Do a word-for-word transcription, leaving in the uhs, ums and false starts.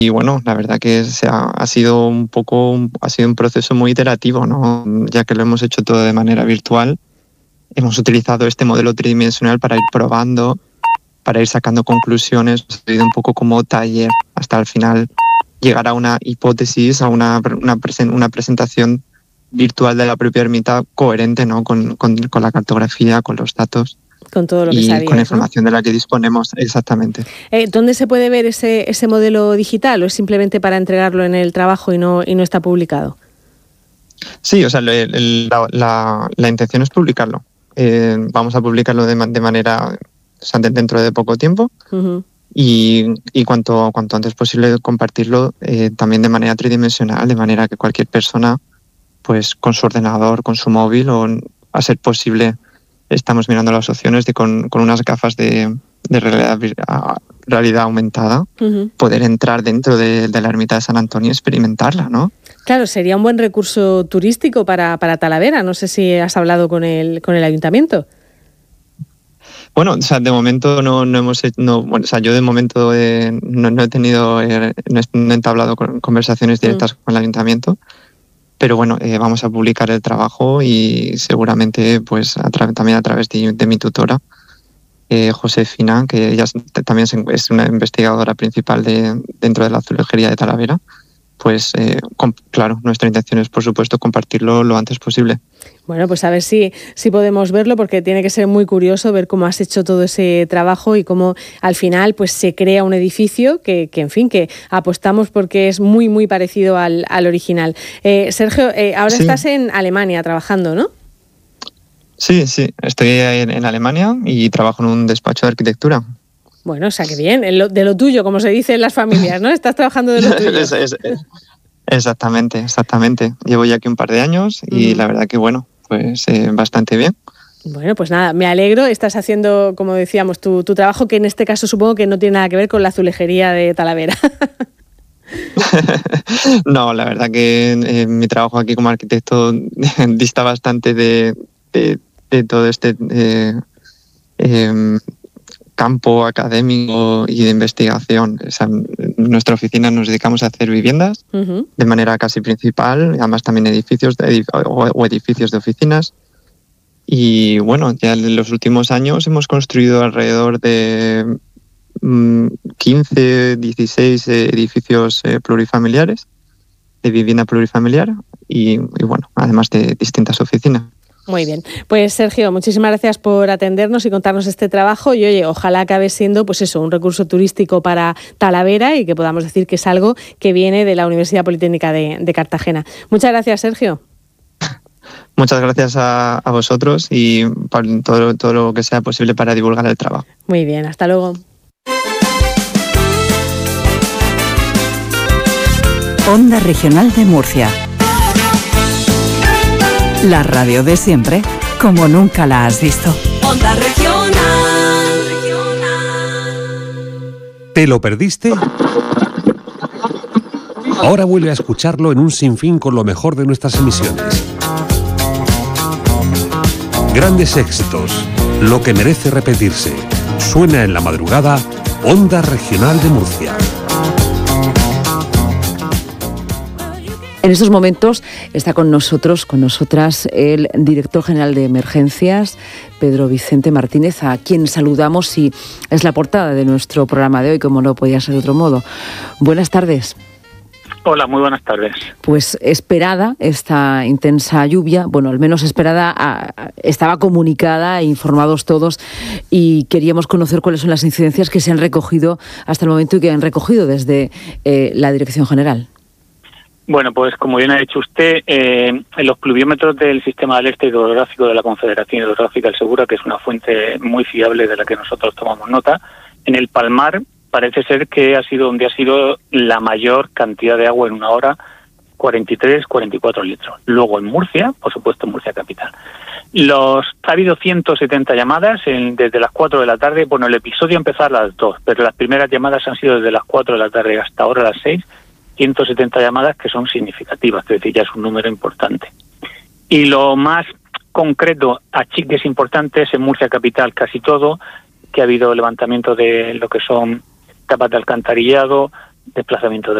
y bueno, la verdad que se ha, ha sido un poco, ha sido un proceso muy iterativo, ¿no? Ya que lo hemos hecho todo de manera virtual, hemos utilizado este modelo tridimensional para ir probando, para ir sacando conclusiones, ha sido un poco como taller, hasta el final llegar a una hipótesis, a una, una, presen, una presentación virtual de la propia ermita coherente, ¿no? Con, con, con la cartografía, con los datos. Con todo lo que y sabías, con la información, ¿no?, de la que disponemos, exactamente. Eh, ¿Dónde se puede ver ese, ese modelo digital o es simplemente para entregarlo en el trabajo y no, y no está publicado? Sí, o sea, el, el, la, la, la intención es publicarlo. Eh, vamos a publicarlo de, de manera, o sea, de, dentro de poco tiempo. Uh-huh. Y, y cuanto, cuanto antes posible compartirlo eh, también de manera tridimensional, de manera que cualquier persona, pues con su ordenador, con su móvil o a ser posible, estamos mirando las opciones de con, con unas gafas de, de realidad, realidad aumentada, uh-huh, poder entrar dentro de, de la ermita de San Antonio y experimentarla, ¿no? Claro, sería un buen recurso turístico para, para Talavera. No sé si has hablado con el, con el ayuntamiento. Bueno, o sea, de momento no, no hemos no, bueno, o sea, yo de momento eh, no, no he tenido, eh, no he entablado conversaciones directas mm. con el ayuntamiento, pero bueno, eh, vamos a publicar el trabajo y seguramente pues a tra- también a través de, de mi tutora, eh, Josefina, que ella también es una investigadora principal de, dentro de la azulejería de Talavera. Pues eh, com- claro, nuestra intención es, por supuesto, compartirlo lo antes posible. Bueno, pues a ver si, si podemos verlo, porque tiene que ser muy curioso ver cómo has hecho todo ese trabajo y cómo al final pues se crea un edificio que, que en fin, que apostamos porque es muy, muy parecido al, al original. Eh, Sergio, eh, ahora sí. Estás en Alemania trabajando, ¿no? Sí, sí, estoy en, en Alemania y trabajo en un despacho de arquitectura. Bueno, o sea, que bien, de lo, de lo tuyo, como se dice en las familias, ¿no? Estás trabajando de lo tuyo. es, es, es, exactamente, exactamente. Llevo ya aquí un par de años y uh-huh. la verdad que, bueno, pues eh, bastante bien. Bueno, pues nada, me alegro. Estás haciendo, como decíamos, tu, tu trabajo, que en este caso supongo que no tiene nada que ver con la azulejería de Talavera. No, la verdad que eh, mi trabajo aquí como arquitecto dista bastante de, de, de todo este... Eh, eh, campo académico y de investigación. O sea, en nuestra oficina nos dedicamos a hacer viviendas uh-huh. de manera casi principal, además también edificios de, o edificios de oficinas. Y bueno, ya en los últimos años hemos construido alrededor de mmm, quince, dieciséis edificios eh, plurifamiliares, de vivienda plurifamiliar y, y bueno, además de distintas oficinas. Muy bien. Pues Sergio, muchísimas gracias por atendernos y contarnos este trabajo y oye, ojalá acabe siendo pues eso, un recurso turístico para Talavera y que podamos decir que es algo que viene de la Universidad Politécnica de, de Cartagena. Muchas gracias, Sergio. Muchas gracias a, a vosotros y por todo, todo lo que sea posible para divulgar el trabajo. Muy bien, hasta luego. Onda Regional de Murcia. La radio de siempre, como nunca la has visto. Onda Regional. ¿Te lo perdiste? Ahora vuelve a escucharlo en un sinfín con lo mejor de nuestras emisiones. Grandes éxitos, lo que merece repetirse. Suena en la madrugada, Onda Regional de Murcia. En estos momentos está con nosotros, con nosotras, el director general de Emergencias, Pedro Vicente Martínez, a quien saludamos y es la portada de nuestro programa de hoy, como no podía ser de otro modo. Buenas tardes. Hola, muy buenas tardes. Pues esperada esta intensa lluvia, bueno, al menos esperada, a, estaba comunicada, informados todos, y queríamos conocer cuáles son las incidencias que se han recogido hasta el momento y que han recogido desde eh, la Dirección General. Bueno, pues como bien ha dicho usted, eh, en los pluviómetros del Sistema de Alerta Hidrográfico de la Confederación Hidrográfica del Segura, que es una fuente muy fiable de la que nosotros tomamos nota, en el Palmar parece ser que ha sido donde ha sido la mayor cantidad de agua en una hora, cuarenta y tres, cuarenta y cuatro litros. Luego en Murcia, por supuesto en Murcia capital. Los, ha habido ciento setenta llamadas en, desde las cuatro de la tarde. Bueno, el episodio empezó a las dos, pero las primeras llamadas han sido desde las cuatro de la tarde hasta ahora las seis. ciento setenta llamadas que son significativas, es decir, ya es un número importante. Y lo más concreto, achiques importantes en Murcia capital casi todo, que ha habido levantamiento de lo que son tapas de alcantarillado, desplazamiento de